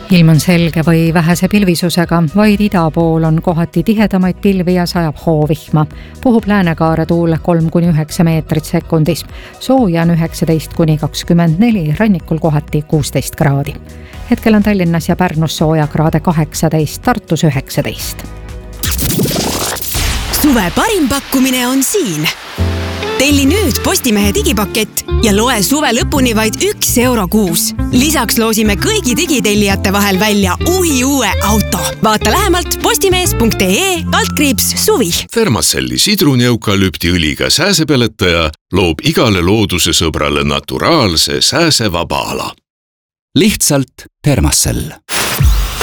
Ilm on selge või vähese pilvisusega, vaid ida pool on kohati tihedamaid pilvi ja sajab hoovihma. Puhub läänekaare tuul 3–9 meetrit sekundis. Sooja on 19–24, rannikul kohati 16 kraadi. Hetkel on Tallinnas ja Pärnus sooja kraade 18, Tartus 19. Suve parim pakkumine on siin. Telli nüüd Postimehe digipakett ja loe suve lõpuni vaid €1 kuus. Lisaks loosime kõigi digitellijate vahel välja uue auto. Vaata lähemalt postimees.ee/suvi. Thermacelli sidruneukalüptiõliga sääsepeletaja loob igale looduse sõbrale naturaalse sääsevaba ala. Lihtsalt Thermacell.